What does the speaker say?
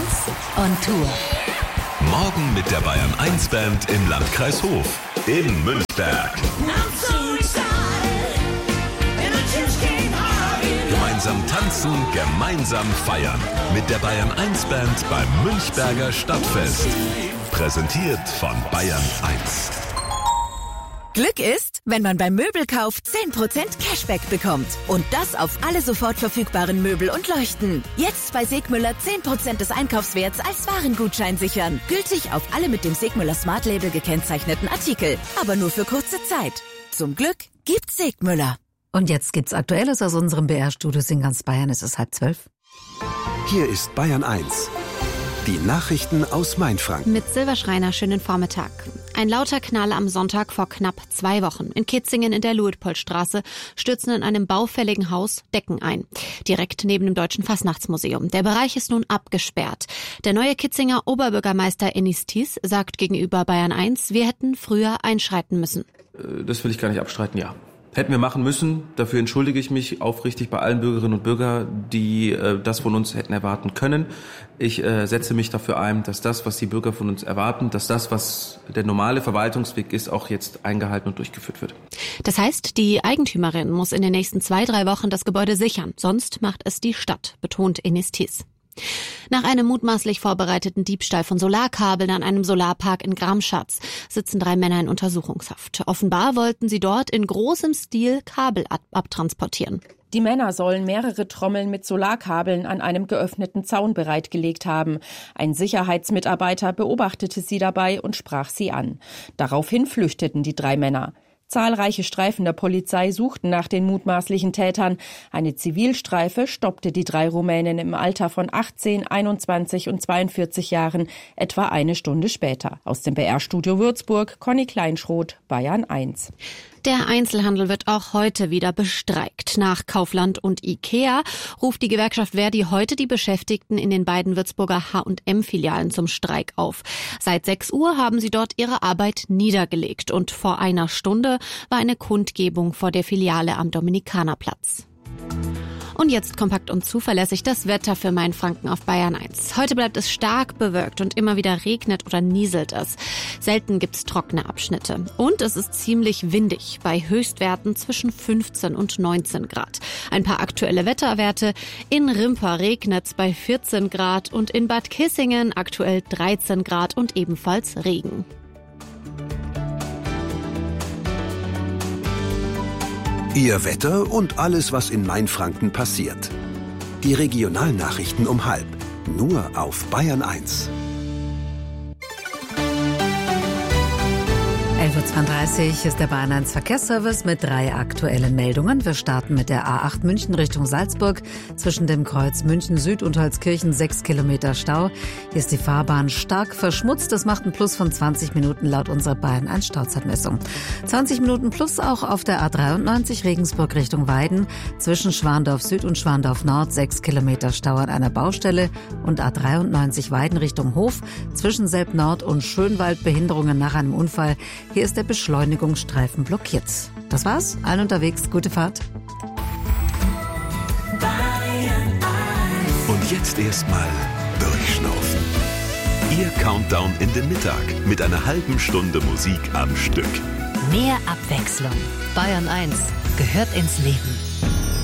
on Tour. Morgen mit der Bayern 1 Band im Landkreis Hof in Münchberg. Gemeinsam tanzen, gemeinsam feiern. Mit der Bayern 1 Band beim Münchberger Stadtfest. Präsentiert von Bayern 1. Glück ist, wenn man beim Möbelkauf 10% Cashback bekommt. Und das auf alle sofort verfügbaren Möbel und Leuchten. Jetzt bei Segmüller 10% des Einkaufswerts als Warengutschein sichern. Gültig auf alle mit dem Segmüller Smart Label gekennzeichneten Artikel. Aber nur für kurze Zeit. Zum Glück gibt's Segmüller. Und jetzt gibt's Aktuelles aus unserem BR-Studio in ganz Bayern. Es ist 11:30. Hier ist Bayern 1. Die Nachrichten aus Mainfranken. Mit Silber Schreiner, schönen Vormittag. Ein lauter Knall am Sonntag vor knapp 2 Wochen. In Kitzingen in der Luitpoldstraße stürzen in einem baufälligen Haus Decken ein. Direkt neben dem Deutschen Fastnachtsmuseum. Der Bereich ist nun abgesperrt. Der neue Kitzinger Oberbürgermeister Enis Thies sagt gegenüber Bayern 1, wir hätten früher einschreiten müssen. Das will ich gar nicht abstreiten, ja. Hätten wir machen müssen. Dafür entschuldige ich mich aufrichtig bei allen Bürgerinnen und Bürgern, die das von uns hätten erwarten können. Ich setze mich dafür ein, dass das, was die Bürger von uns erwarten, dass das, was der normale Verwaltungsweg ist, auch jetzt eingehalten und durchgeführt wird. Das heißt, die Eigentümerin muss in den nächsten 2-3 Wochen das Gebäude sichern. Sonst macht es die Stadt, betont Enis Thies. Nach einem mutmaßlich vorbereiteten Diebstahl von Solarkabeln an einem Solarpark in Gramschatz sitzen 3 Männer in Untersuchungshaft. Offenbar wollten sie dort in großem Stil Kabel abtransportieren. Die Männer sollen mehrere Trommeln mit Solarkabeln an einem geöffneten Zaun bereitgelegt haben. Ein Sicherheitsmitarbeiter beobachtete sie dabei und sprach sie an. Daraufhin flüchteten die 3 Männer. Zahlreiche Streifen der Polizei suchten nach den mutmaßlichen Tätern. Eine Zivilstreife stoppte die 3 Rumänen im Alter von 18, 21 und 42 Jahren etwa eine Stunde später. Aus dem BR-Studio Würzburg, Conny Kleinschroth, Bayern 1. Der Einzelhandel wird auch heute wieder bestreikt. Nach Kaufland und Ikea ruft die Gewerkschaft Verdi heute die Beschäftigten in den beiden Würzburger H&M-Filialen zum Streik auf. Seit 6 Uhr haben sie dort ihre Arbeit niedergelegt und vor einer Stunde war eine Kundgebung vor der Filiale am Dominikanerplatz. Und jetzt kompakt und zuverlässig das Wetter für Mainfranken auf Bayern 1. Heute bleibt es stark bewölkt und immer wieder regnet oder nieselt es. Selten gibt's trockene Abschnitte. Und es ist ziemlich windig, bei Höchstwerten zwischen 15 und 19 Grad. Ein paar aktuelle Wetterwerte. In Rimper regnet's bei 14 Grad und in Bad Kissingen aktuell 13 Grad und ebenfalls Regen. Ihr Wetter und alles, was in Mainfranken passiert. Die Regionalnachrichten um 12:30. Nur auf Bayern 1. 11:32 Uhr ist der Bayern 1 Verkehrsservice mit 3 aktuellen Meldungen. Wir starten mit der A8 München Richtung Salzburg. Zwischen dem Kreuz München Süd und Holzkirchen 6 Kilometer Stau. Hier ist die Fahrbahn stark verschmutzt. Das macht ein Plus von 20 Minuten laut unserer Bayern 1 Stauzeitmessung. 20 Minuten plus auch auf der A93 Regensburg Richtung Weiden. Zwischen Schwandorf Süd und Schwandorf Nord 6 Kilometer Stau an einer Baustelle. Und A93 Weiden Richtung Hof. Zwischen Selb Nord und Schönwald Behinderungen nach einem Unfall. Hier ist der Beschleunigungsstreifen blockiert. Das war's. Allen unterwegs. Gute Fahrt. Und jetzt erstmal durchschnaufen. Ihr Countdown in den Mittag mit einer halben Stunde Musik am Stück. Mehr Abwechslung. Bayern 1 gehört ins Leben.